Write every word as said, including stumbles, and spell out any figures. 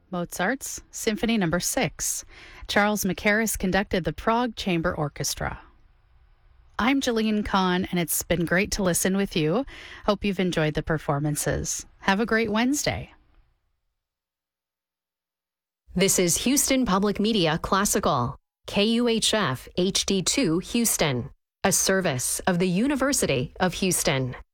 Mozart's Symphony Number six. Charles Mackerras conducted the Prague Chamber Orchestra. I'm Jeline Kahn, and it's been great to listen with you. Hope you've enjoyed the performances. Have a great Wednesday. This is Houston Public Media Classical, K U H F H D two Houston, a service of the University of Houston.